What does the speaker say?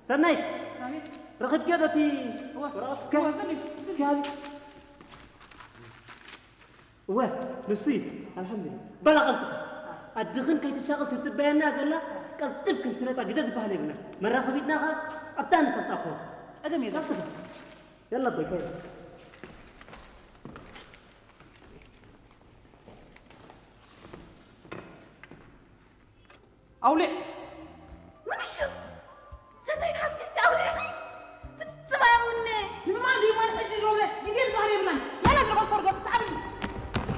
سناي نعم رخيت كذا تي هو سني كابي واه نصيب الحمد لله بلغ أنت الدخن كي تشغل تتبين زلا قال تفكن سنة جدز بحالي بنا مرة خبيتنا أبتان فتاخو أدم يا يلا بخير أولي منشو سناي حفتي أولي تسمع مني ما دي ما تحجي روله جزيرة بحالي بنا يلا نروح فرقة